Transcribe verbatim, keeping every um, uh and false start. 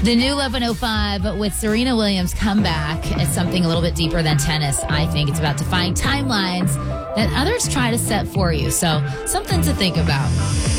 The new eleven oh five with Serena Williams' comeback is something a little bit deeper than tennis. I think it's about defying timelines that others try to set for you. So something to think about.